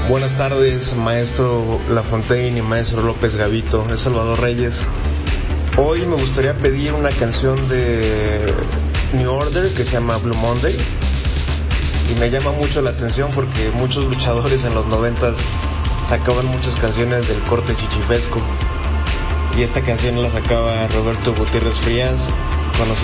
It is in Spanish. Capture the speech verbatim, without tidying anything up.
Buenas tardes, maestro Lafontaine y maestro López Gavito. Es Salvador Reyes. Hoy me gustaría pedir una canción de New Order que se llama Blue Monday. Y me llama mucho la atención porque muchos luchadores en los noventas sacaban muchas canciones del corte chichifesco. Y esta canción la sacaba Roberto Gutiérrez Frías, conocido